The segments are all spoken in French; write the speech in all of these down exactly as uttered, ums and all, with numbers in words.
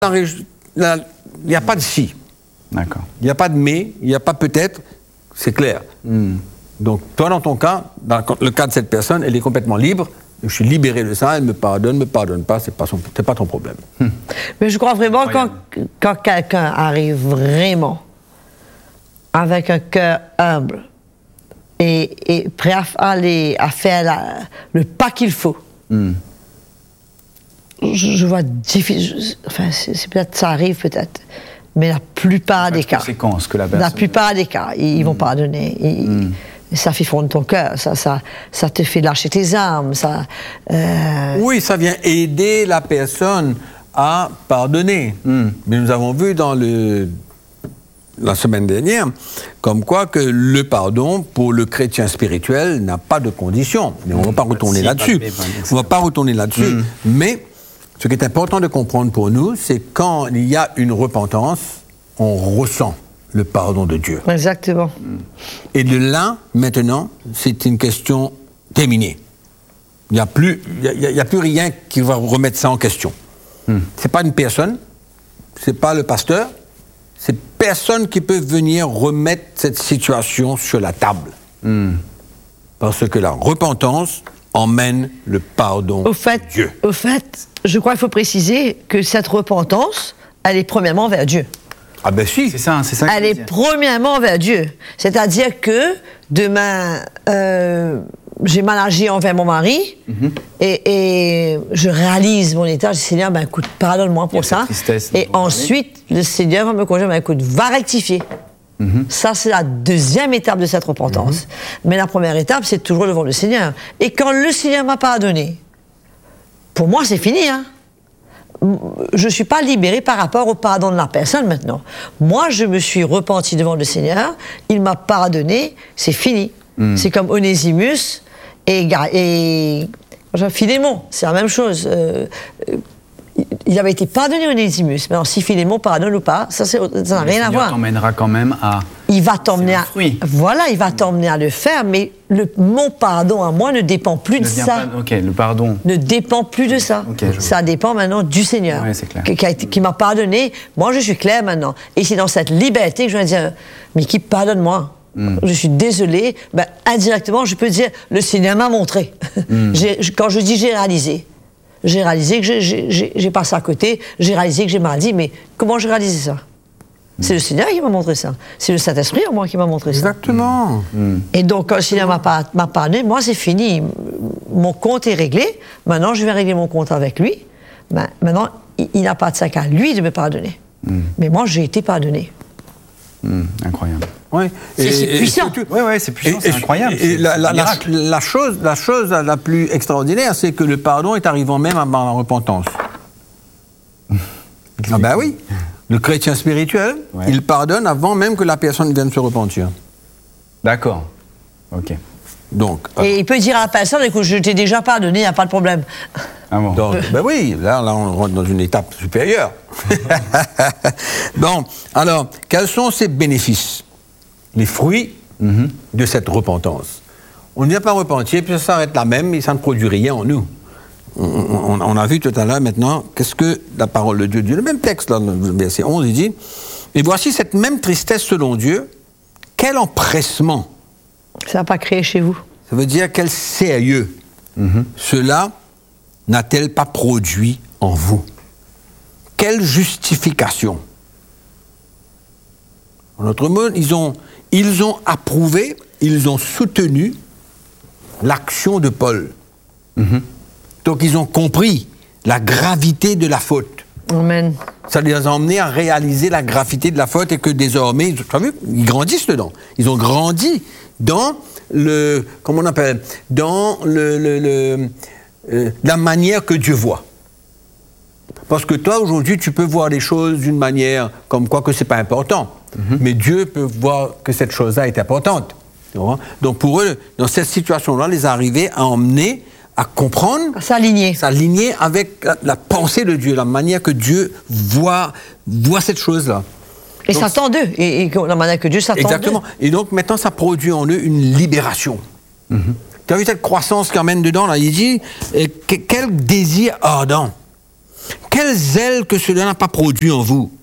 il n'y a pas de si. D'accord. Il n'y a pas de mais, il n'y a pas peut-être, c'est clair. Mm. Donc, toi, dans ton cas, dans le cas de cette personne, elle est complètement libre. Je suis libéré de ça, elle me pardonne, me pardonne pas, c'est pas son, c'est pas ton problème. Hmm. Mais je crois vraiment quand, quand quelqu'un arrive vraiment avec un cœur humble et, et prêt à aller à faire la, le pas qu'il faut, hmm. je, je vois difficile. Enfin, c'est, c'est peut-être ça arrive peut-être, mais la plupart des cas, que la, la plupart des cas, ils, ils vont hmm. pardonner. Ils, hmm. Ça fait fondre ton cœur, ça, ça, ça te fait lâcher tes armes. Ça, euh... Oui, ça vient aider la personne à pardonner. Mm. Mais nous avons vu dans le, la semaine dernière, comme quoi que le pardon, pour le chrétien spirituel, n'a pas de condition. Mais on ne va pas retourner si, là-dessus. On ne va pas retourner là-dessus. Mm. Mais ce qui est important de comprendre pour nous, c'est quand il y a une repentance, on ressent le pardon de Dieu. Exactement. Et de là, maintenant, c'est une question terminée. Il n'y a plus, il y a, il y a plus rien qui va remettre ça en question. Hmm. C'est pas une personne, c'est pas le pasteur, c'est personne qui peut venir remettre cette situation sur la table. Hmm. Parce que la repentance emmène le pardon au fait, de Dieu. Au fait, je crois qu'il faut préciser que cette repentance, elle est premièrement vers Dieu. Ah ben si, c'est ça, c'est ça. Elle est premièrement vers Dieu. C'est-à-dire que demain, euh, j'ai mal agi envers mon mari mm-hmm. et, et je réalise mon état. Je dis, Seigneur, ben écoute, pardonne-moi pour ça. Et ensuite, le Seigneur va me conduire, ben écoute, va rectifier. Mm-hmm. Ça, c'est la deuxième étape de cette repentance. Mm-hmm. Mais la première étape, c'est toujours devant le Seigneur. Et quand le Seigneur m'a pardonné, pour moi, c'est fini, hein. Je ne suis pas libérée par rapport au pardon de la personne maintenant. Moi, je me suis repentie devant le Seigneur, il m'a pardonné, c'est fini. Mm. C'est comme Onésimus et, et Philémon, c'est la même chose. Euh, il avait été pardonné Onésimus, mais alors si Philémon pardonne ou pas, ça n'a rien à voir. Il t'emmènera quand même à... Il va t'emmener à... Voilà, il va t'emmener à le faire, mais le, mon pardon à moi ne dépend plus ne de ça. Pas, ok, le pardon. Ne dépend plus de ça. Okay, ça dépend maintenant du Seigneur, ouais, c'est clair. qui, qui, qui m'a pardonné. Moi, je suis claire maintenant. Et c'est dans cette liberté que je vais dire, mais qui pardonne-moi? Mm. Je suis désolée. Ben, indirectement, je peux dire, le Seigneur m'a montré. Mm. Quand je dis j'ai réalisé, j'ai réalisé que j'ai, j'ai, j'ai passé à côté, j'ai réalisé que j'ai mal dit, mais comment j'ai réalisé ça? C'est le Seigneur qui m'a montré ça. C'est le Saint-Esprit en moi qui m'a montré ça. Exactement. Mmh. Et donc, quand le Seigneur m'a, pas, m'a pardonné, moi, c'est fini. Mon compte est réglé. Maintenant, je vais régler mon compte avec lui. Ben, maintenant, il, il n'a pas de sac à lui de me pardonner. Mmh. Mais moi, j'ai été pardonné. Mmh. Incroyable. Oui. C'est, et, c'est puissant. Oui, ouais, c'est puissant, et, c'est incroyable. Et, et la, la, la, la, chose, la chose la plus extraordinaire, c'est que le pardon est arrivant même avant la repentance. Ah ben oui. Le chrétien spirituel, ouais. il pardonne avant même que la personne vienne se repentir. D'accord. Ok. Donc, et euh, il peut dire à la personne, écoute, je t'ai déjà pardonné, il n'y a pas de problème. Ah bon. Donc, ben oui, là, là, on rentre dans une étape supérieure. Bon, alors, quels sont ces bénéfices, les fruits mm-hmm. de cette repentance? On ne vient pas repentir, puis ça s'arrête là même, et ça ne produit rien en nous. On, on, on a vu tout à l'heure maintenant, qu'est-ce que la parole de Dieu dit. Le même texte, là, le verset onze, il dit, « Et voici cette même tristesse selon Dieu, quel empressement !» Ça n'a pas créé chez vous. Ça veut dire quel sérieux mm-hmm. cela n'a-t-elle pas produit en vous? Quelle justification? En d'autres mots, ils ont, ils ont approuvé, ils ont soutenu l'action de Paul. Mm-hmm. Donc, ils ont compris la gravité de la faute. Amen. Ça les a emmenés à réaliser la gravité de la faute et que désormais, tu as vu, ils grandissent dedans. Ils ont grandi dans le, comment on appelle, dans le, le, le euh, la manière que Dieu voit. Parce que toi, aujourd'hui, tu peux voir les choses d'une manière comme quoi que c'est pas important. Mm-hmm. Mais Dieu peut voir que cette chose-là est importante. Donc, pour eux, dans cette situation-là, les arriver à emmener à comprendre, à s'aligner. s'aligner avec la, la pensée de Dieu, la manière que Dieu voit, voit cette chose-là. Et donc, s'attend d'eux, et, et la manière que Dieu s'attend d'eux. Exactement. Et donc maintenant, ça produit en eux une libération. Mm-hmm. Tu as vu cette croissance qui emmène dedans, là, il dit, euh, quel désir ardent, Quel zèle que cela n'a pas produit en vous.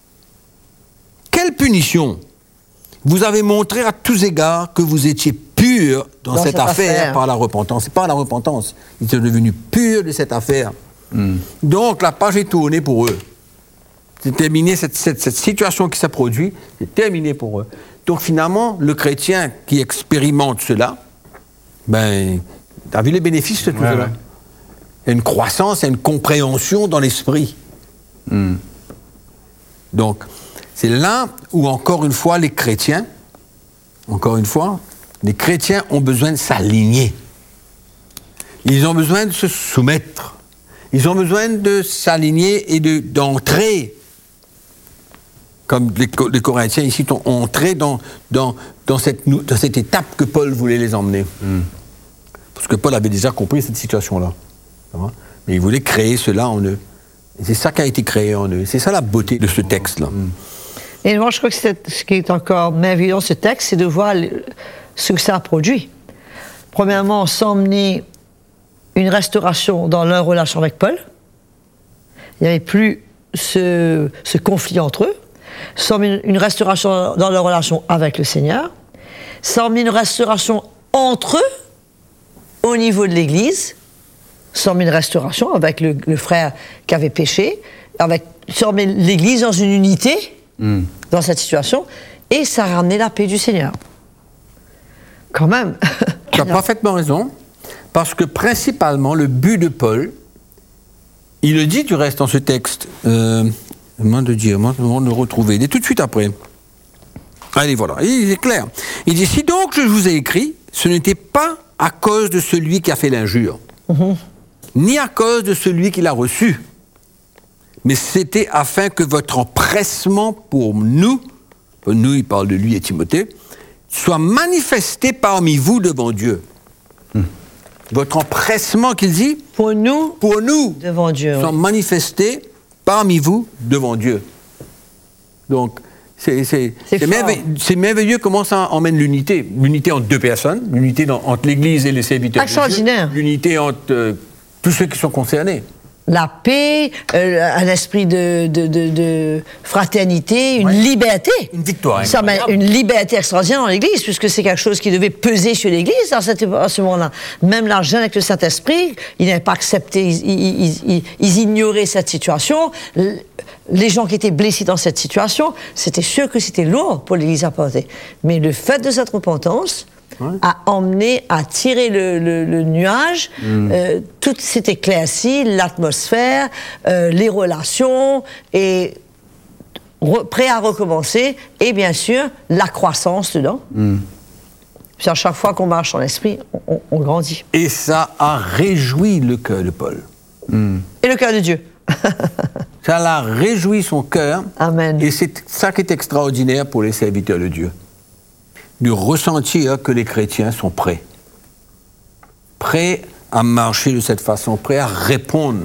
Quelle punition. Vous avez montré à tous égards que vous étiez pur dans, dans cette, cette affaire, affaire par la repentance. C'est pas la repentance. Ils étaient devenus purs de cette affaire. Mm. Donc la page est tournée pour eux. C'est terminé, cette, cette, cette situation qui s'est produite, c'est terminé pour eux. Donc finalement, le chrétien qui expérimente cela, ben, t'as vu les bénéfices de tout ouais, cela. Ouais. Il y a une croissance, il y a une compréhension dans l'esprit. Mm. Donc, c'est là où, encore une fois, les chrétiens, encore une fois, les chrétiens ont besoin de s'aligner. Ils ont besoin de se soumettre. Ils ont besoin de s'aligner et de, d'entrer, comme les, les Corinthiens ici ont entré dans, dans, dans, cette, dans cette étape que Paul voulait les emmener. Mm. Parce que Paul avait déjà compris cette situation-là. Mais il voulait créer cela en eux. Et c'est ça qui a été créé en eux. C'est ça la beauté de ce texte-là. Mm. Et moi, je crois que c'est, ce qui est encore merveilleux dans ce texte, c'est de voir le, ce que ça a produit. Premièrement, s'emmener une restauration dans leur relation avec Paul. Il n'y avait plus ce, ce conflit entre eux. S'emmener une restauration dans leur relation avec le Seigneur. S'emmener une restauration entre eux, au niveau de l'Église. S'emmener une restauration avec le, le frère qui avait péché. Avec, s'emmener l'Église dans une unité. Mm. Dans cette situation, et ça a ramené la paix du Seigneur. Quand même. Tu as parfaitement raison, parce que principalement, le but de Paul, il le dit du reste dans ce texte, euh, moi de dire, moi de le retrouver, il est tout de suite après. Allez, voilà, il est clair. Il dit, si donc je vous ai écrit, ce n'était pas à cause de celui qui a fait l'injure, mm-hmm. ni à cause de celui qui l'a reçu, mais c'était afin que votre empressement pour nous, pour nous, il parle de lui et Timothée, soit manifesté parmi vous devant Dieu. Hmm. Votre empressement, qu'il dit, pour nous, pour nous, devant Dieu, soit oui. manifesté parmi vous devant Dieu. Donc, c'est, c'est, c'est, c'est, merveilleux, c'est merveilleux comment ça emmène l'unité. L'unité entre deux personnes, l'unité dans, entre l'Église et les serviteurs de Dieu, l'unité entre euh, tous ceux qui sont concernés. La paix, euh, un esprit de, de, de, de fraternité, une ouais. liberté. Une victoire. Ça met une liberté extraordinaire dans l'Église, puisque c'est quelque chose qui devait peser sur l'Église à, cette, à ce moment-là. Même la jeune avec le Saint-Esprit, ils n'avaient pas accepté, ils, ils, ils, ils ignoraient cette situation. Les gens qui étaient blessés dans cette situation, c'était sûr que c'était lourd pour l'Église à porter. Mais le fait de cette repentance, ouais. a emmené à tirer le, le, le nuage, mmh. euh, tout s'est éclairci, l'atmosphère, euh, les relations, et re, prêt à recommencer, et bien sûr, la croissance dedans. Mmh. Puis à chaque fois qu'on marche dans l'esprit, on, on, on grandit. Et ça a réjoui le cœur de Paul. Mmh. Et le cœur de Dieu. Ça l'a réjoui son cœur. Amen. Et c'est ça qui est extraordinaire pour les serviteurs de Dieu. De ressentir que les chrétiens sont prêts. Prêts à marcher de cette façon, prêts à répondre,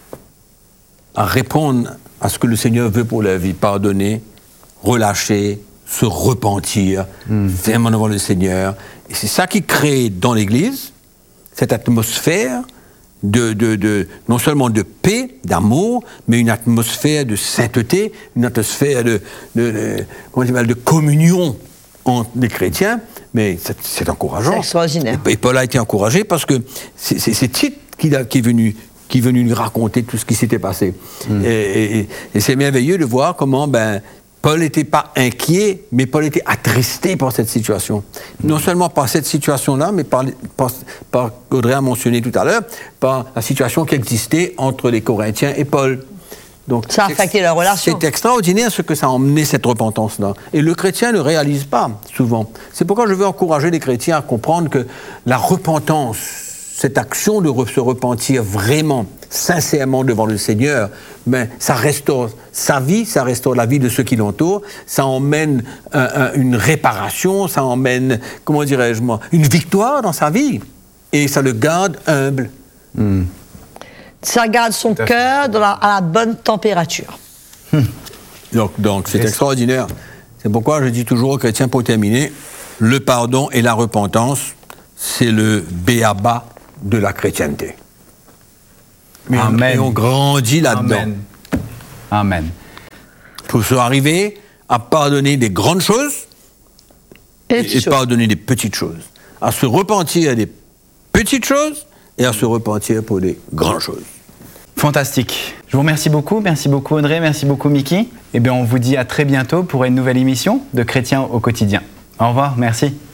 à répondre à ce que le Seigneur veut pour leur vie, pardonner, relâcher, se repentir, mmh. fermement devant le Seigneur. Et c'est ça qui crée dans l'Église cette atmosphère de, de, de, non seulement de paix, d'amour, mais une atmosphère de sainteté, une atmosphère de, de, de, comment dire, de communion entre les chrétiens, mais c'est, c'est encourageant. C'est extraordinaire. Et, et Paul a été encouragé parce que c'est, c'est, c'est Tite qui, a, qui, est venu, qui est venu lui raconter tout ce qui s'était passé. Mm. Et, et, et c'est merveilleux de voir comment ben, Paul n'était pas inquiet, mais Paul était attristé par cette situation. Mm. Non seulement par cette situation-là, mais par, par, par Audrey a mentionné tout à l'heure, par la situation qui existait entre les Corinthiens et Paul. Donc, ça a affecté leur relation. C'est extraordinaire ce que ça a emmené, cette repentance-là. Et le chrétien ne réalise pas, souvent. C'est pourquoi je veux encourager les chrétiens à comprendre que la repentance, cette action de se repentir vraiment, sincèrement devant le Seigneur, ben, ça restaure sa vie, ça restaure la vie de ceux qui l'entourent, ça emmène un, un, une réparation, ça emmène, comment dirais-je moi, une victoire dans sa vie. Et ça le garde humble. Mm. Ça garde son cœur dans la, à la bonne température. Hum. Donc, donc c'est yes. extraordinaire. C'est pourquoi je dis toujours aux chrétiens, pour terminer, le pardon et la repentance, c'est le b a ba de la chrétienté. Mais on, Amen. et on grandit là-dedans. Amen. Amen. Pour se arriver à pardonner des grandes choses Et les et, petites et choses. pardonner des petites choses. À se repentir des petites choses et à se repentir pour des grandes choses. Fantastique. Je vous remercie beaucoup. Merci beaucoup Audrey, merci beaucoup Mickey. Et bien on vous dit à très bientôt pour une nouvelle émission de Chrétiens au quotidien. Au revoir, merci.